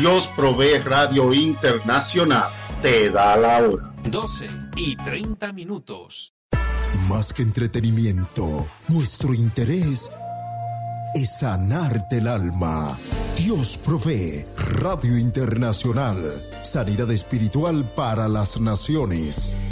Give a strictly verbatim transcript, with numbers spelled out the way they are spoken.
Dios Provee Radio Internacional te da la hora. doce y treinta minutos. Más que entretenimiento, nuestro interés es sanarte el alma. Dios Provee Radio Internacional. Sanidad espiritual para las naciones.